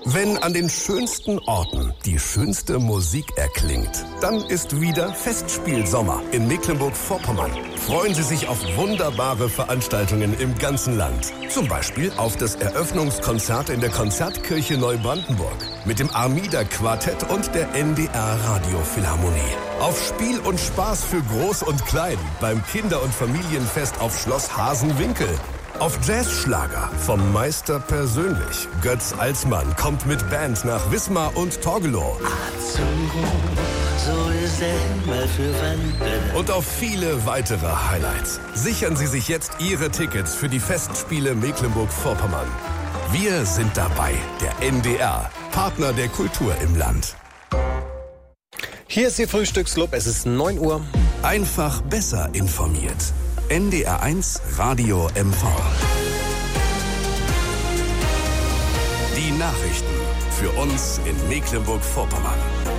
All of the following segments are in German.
Wenn an den schönsten Orten die schönste Musik erklingt, dann ist wieder Festspielsommer in Mecklenburg-Vorpommern. Freuen Sie sich auf wunderbare Veranstaltungen im ganzen Land. Zum Beispiel auf das Eröffnungskonzert in der Konzertkirche Neubrandenburg mit dem Armida-Quartett und der NDR-Radiophilharmonie. Auf Spiel und Spaß für Groß und Klein beim Kinder- und Familienfest auf Schloss Hasenwinkel. Auf Jazzschlager vom Meister persönlich. Götz Alsmann kommt mit Band nach Wismar und Torgelow. Und auf viele weitere Highlights. Sichern Sie sich jetzt Ihre Tickets für die Festspiele Mecklenburg-Vorpommern. Wir sind dabei, der NDR, Partner der Kultur im Land. Hier ist Ihr Frühstücksclub, es ist 9 Uhr. Einfach besser informiert. NDR1 Radio MV. Die Nachrichten für uns in Mecklenburg-Vorpommern.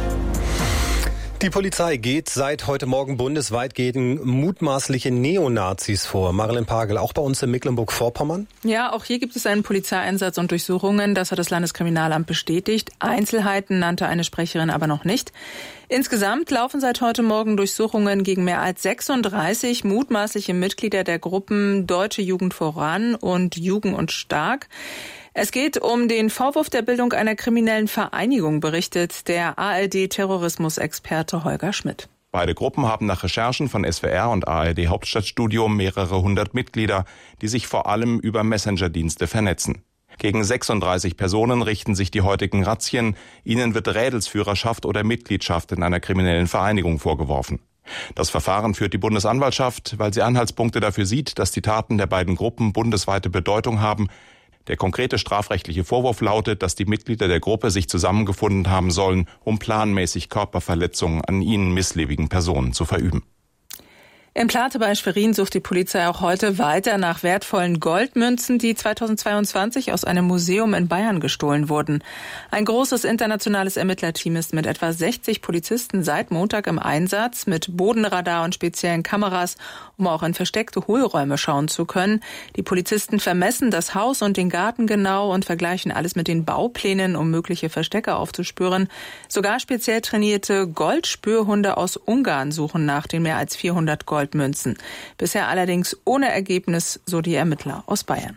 Die Polizei geht seit heute Morgen bundesweit gegen mutmaßliche Neonazis vor. Marilyn Pagel, auch bei uns in Mecklenburg-Vorpommern? Ja, auch hier gibt es einen Polizeieinsatz und Durchsuchungen. Das hat das Landeskriminalamt bestätigt. Einzelheiten nannte eine Sprecherin aber noch nicht. Insgesamt laufen seit heute Morgen Durchsuchungen gegen mehr als 36 mutmaßliche Mitglieder der Gruppen Deutsche Jugend voran und Jugend und Stark. Es geht um den Vorwurf der Bildung einer kriminellen Vereinigung, berichtet der ARD-Terrorismusexperte Holger Schmidt. Beide Gruppen haben nach Recherchen von SWR und ARD Hauptstadtstudio mehrere hundert Mitglieder, die sich vor allem über Messenger-Dienste vernetzen. Gegen 36 Personen richten sich die heutigen Razzien. Ihnen wird Rädelsführerschaft oder Mitgliedschaft in einer kriminellen Vereinigung vorgeworfen. Das Verfahren führt die Bundesanwaltschaft, weil sie Anhaltspunkte dafür sieht, dass die Taten der beiden Gruppen bundesweite Bedeutung haben. Der konkrete strafrechtliche Vorwurf lautet, dass die Mitglieder der Gruppe sich zusammengefunden haben sollen, um planmäßig Körperverletzungen an ihnen missliebigen Personen zu verüben. In Plate bei Schwerin sucht die Polizei auch heute weiter nach wertvollen Goldmünzen, die 2022 aus einem Museum in Bayern gestohlen wurden. Ein großes internationales Ermittlerteam ist mit etwa 60 Polizisten seit Montag im Einsatz, mit Bodenradar und speziellen Kameras, um auch in versteckte Hohlräume schauen zu können. Die Polizisten vermessen das Haus und den Garten genau und vergleichen alles mit den Bauplänen, um mögliche Verstecke aufzuspüren. Sogar speziell trainierte Goldspürhunde aus Ungarn suchen nach den mehr als 400 Goldmünzen. Bisher allerdings ohne Ergebnis, so die Ermittler aus Bayern.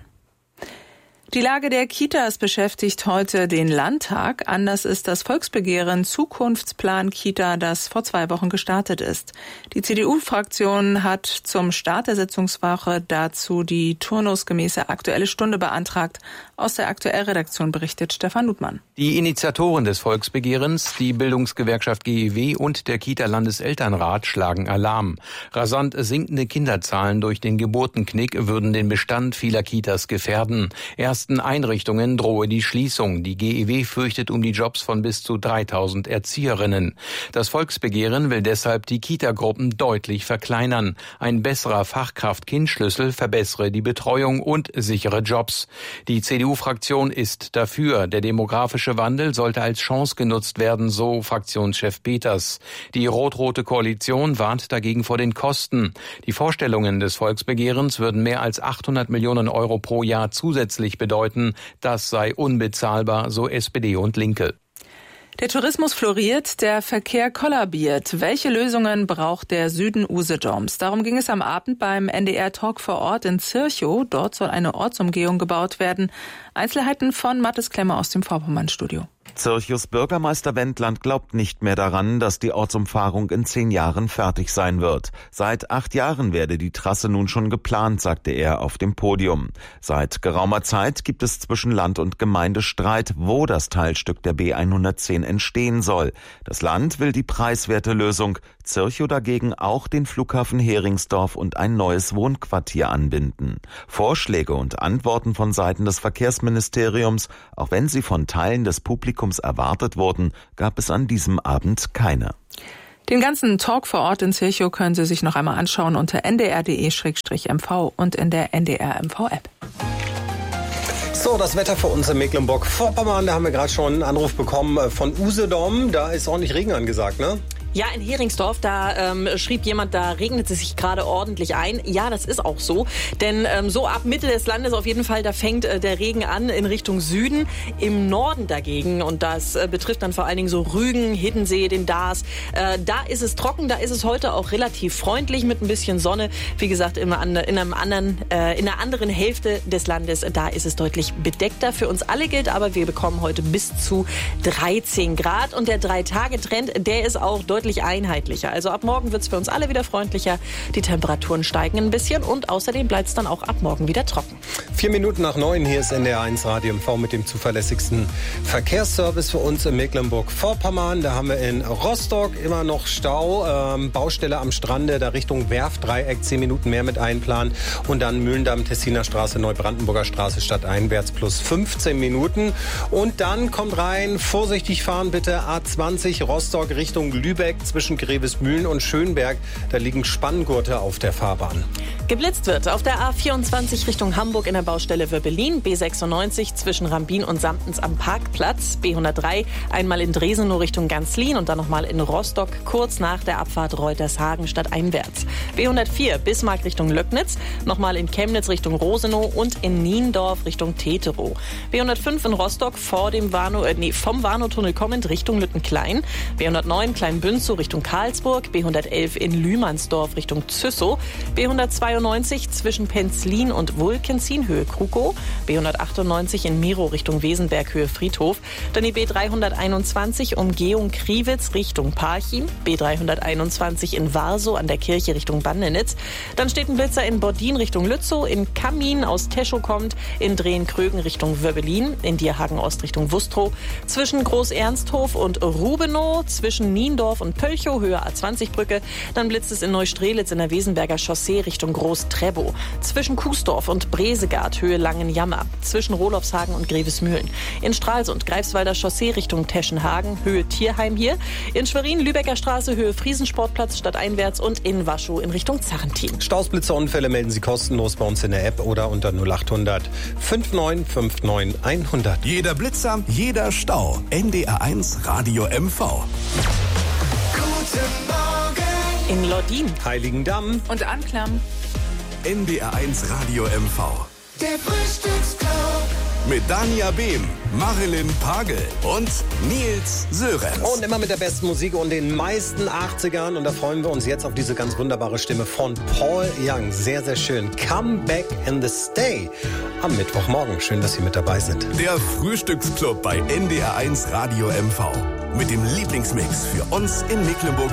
Die Lage der Kitas beschäftigt heute den Landtag. Anders ist das Volksbegehren Zukunftsplan Kita, das vor 2 Wochen gestartet ist. Die CDU-Fraktion hat zum Start der Sitzungswoche dazu die turnusgemäße Aktuelle Stunde beantragt. Aus der Aktuellredaktion berichtet Stefan Ludmann. Die Initiatoren des Volksbegehrens, die Bildungsgewerkschaft GEW und der Kita-Landeselternrat schlagen Alarm. Rasant sinkende Kinderzahlen durch den Geburtenknick würden den Bestand vieler Kitas gefährden. Ersten Einrichtungen drohe die Schließung. Die GEW fürchtet um die Jobs von bis zu 3000 Erzieherinnen. Das Volksbegehren will deshalb die Kitagruppen deutlich verkleinern. Ein besserer Fachkraft-Kind-Schlüssel verbessere die Betreuung und sichere Jobs. Die CDU-Fraktion ist dafür. Der demografische Wandel sollte als Chance genutzt werden, so Fraktionschef Peters. Die rot-rote Koalition warnt dagegen vor den Kosten. Die Vorstellungen des Volksbegehrens würden mehr als 800 Millionen Euro pro Jahr zusätzlich bedeuten. Das sei unbezahlbar, so SPD und Linke. Der Tourismus floriert, der Verkehr kollabiert. Welche Lösungen braucht der Süden Usedoms? Darum ging es am Abend beim NDR-Talk vor Ort in Zirchow. Dort soll eine Ortsumgehung gebaut werden. Einzelheiten von Mathis Klemmer aus dem Vorpommern-Studio. Zirchows Bürgermeister Wendland glaubt nicht mehr daran, dass die Ortsumfahrung in 10 Jahren fertig sein wird. Seit 8 Jahren werde die Trasse nun schon geplant, sagte er auf dem Podium. Seit geraumer Zeit gibt es zwischen Land und Gemeinde Streit, wo das Teilstück der B110 entstehen soll. Das Land will die preiswerte Lösung, Zirchow dagegen auch den Flughafen Heringsdorf und ein neues Wohnquartier anbinden. Vorschläge und Antworten von Seiten des Verkehrsministeriums, auch wenn sie von Teilen des Publikums erwartet wurden, gab es an diesem Abend keine. Den ganzen Talk vor Ort in Zirchow können Sie sich noch einmal anschauen unter ndr.de/mv und in der NDR-MV-App. So, das Wetter für uns in Mecklenburg-Vorpommern. Da haben wir gerade schon einen Anruf bekommen von Usedom. Da ist ordentlich Regen angesagt, ne? Ja, in Heringsdorf, da schrieb jemand, da regnet es sich gerade ordentlich ein. Ja, das ist auch so, denn so ab Mitte des Landes auf jeden Fall, da fängt der Regen an in Richtung Süden. Im Norden dagegen, und das betrifft dann vor allen Dingen so Rügen, Hiddensee, den Darß, da ist es trocken, da ist es heute auch relativ freundlich mit ein bisschen Sonne. Wie gesagt, in einer anderen Hälfte des Landes, da ist es deutlich bedeckter. Für uns alle gilt aber, wir bekommen heute bis zu 13 Grad und der 3-Tage-Trend, der ist auch deutlich einheitlicher. Also ab morgen wird es für uns alle wieder freundlicher. Die Temperaturen steigen ein bisschen und außerdem bleibt es dann auch ab morgen wieder trocken. 4 Minuten nach 9, hier ist NDR 1 Radio MV mit dem zuverlässigsten Verkehrsservice für uns in Mecklenburg-Vorpommern. Da haben wir in Rostock immer noch Stau, Baustelle am Strande, da Richtung Werftdreieck, 10 Minuten mehr mit einplanen und dann Mühlendamm, Tessiner Straße, Neubrandenburger Straße stadteinwärts plus 15 Minuten. Und dann kommt rein, vorsichtig fahren bitte, A20 Rostock Richtung Lübeck zwischen Grevesmühlen und Schönberg. Da liegen Spanngurte auf der Fahrbahn. Geblitzt wird auf der A24 Richtung Hamburg in der Baustelle Wöbbelin, B96 zwischen Rambin und Samtens am Parkplatz, B103 einmal in Dresenow Richtung Ganzlin und dann nochmal in Rostock kurz nach der Abfahrt Reutershagen stadteinwärts. B104 Bismarck Richtung Löcknitz, nochmal in Chemnitz Richtung Rosenow und in Niendorf Richtung Teterow. B105 in Rostock vom Warnow-Tunnel kommend Richtung Lüttenklein, B109 Kleinbünzow Richtung Karlsburg, B111 in Lühmannsdorf Richtung Züssow, B192 zwischen Penzlin und Wulkenzin Höhe Krukow, B198 in Miro Richtung Wesenberg Höhe Friedhof, dann die B321 Umgehung Kriwitz Richtung Parchim, B321 in Warsow an der Kirche Richtung Bandenitz, dann steht ein Blitzer in Bordin Richtung Lützow, in Kamin aus Teschow kommt, in Drehen-Krögen Richtung Wöbbelin, in Dierhagen Ost Richtung Wustrow, zwischen Groß-Ernsthof und Rubenow, zwischen Niendorf und Pölchow Höhe A20-Brücke, dann blitzt es in Neustrelitz in der Wesenberger Chaussee Richtung Groß-Trebow, zwischen Kuesdorf und Bresegard Höhe Langenjammer, zwischen Rolofshagen und Grevesmühlen, in Stralsund Greifswalder Chaussee Richtung Teschenhagen Höhe Tierheim hier, in Schwerin Lübecker Straße Höhe Friesensportplatz stadteinwärts und in Waschow in Richtung Zarrentin. Staus, Blitzer, Unfälle melden Sie kostenlos bei uns in der App oder unter 0800 5959 100. Jeder Blitzer, jeder Stau. NDR1 Radio MV. Guten Morgen In Lordin, Heiligendamm Und Anklam. NDR1 Radio MV. Der Frühstücksclub. Mit Dania Behm, Marilyn Pagel und Nils Sörenz. und immer mit der besten Musik und den meisten 80ern. Und da freuen wir uns jetzt auf diese ganz wunderbare Stimme von Paul Young. Sehr, sehr schön. Come Back and the Stay am Mittwochmorgen. Schön, dass Sie mit dabei sind. Der Frühstücksclub bei NDR1 Radio MV. Mit dem Lieblingsmix für uns in Mecklenburg